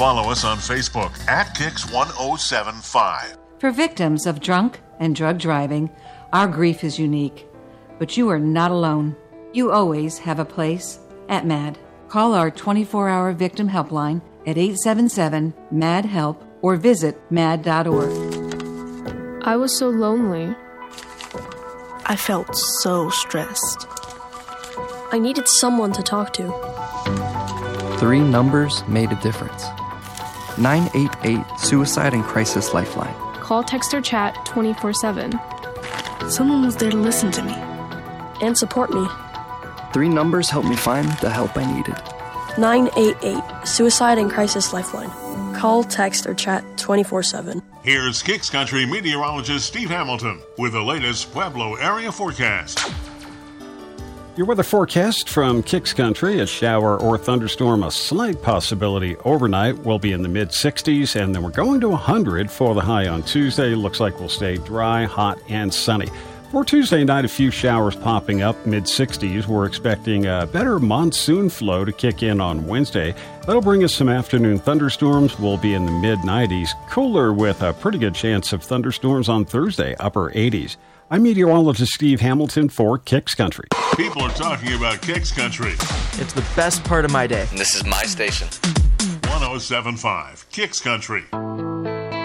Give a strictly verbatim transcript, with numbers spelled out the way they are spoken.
Follow us on Facebook at Kix one oh seven five. For victims of drunk and drug driving, our grief is unique. But you are not alone. You always have a place at MAD. Call our twenty-four hour victim helpline at eight seven seven, M A D, HELP or visit mad dot org. I was so lonely. I felt so stressed. I needed someone to talk to. Three numbers made a difference. nine eight eight Suicide and Crisis Lifeline. Call, text, or chat twenty-four seven. Someone was there to listen to me. And support me. Three numbers helped me find the help I needed. nine eight eight Suicide and Crisis Lifeline. Call, text, or chat twenty-four seven. Here's Kix Country meteorologist Steve Hamilton with the latest Pueblo area forecast. Your weather forecast from Kix Country: a shower or thunderstorm, a slight possibility overnight. Will be in the mid sixties, and then we're going to one hundred for the high on Tuesday. Looks like we'll stay dry, hot, and sunny. For Tuesday night, a few showers popping up, mid sixties. We're expecting a better monsoon flow to kick in on Wednesday. That'll bring us some afternoon thunderstorms. We'll be in the mid nineties. Cooler with a pretty good chance of thunderstorms on Thursday, upper eighties. I'm meteorologist Steve Hamilton for Kix Country. People are talking about Kix Country. It's the best part of my day. This is my station. one oh seven point five Kix Country.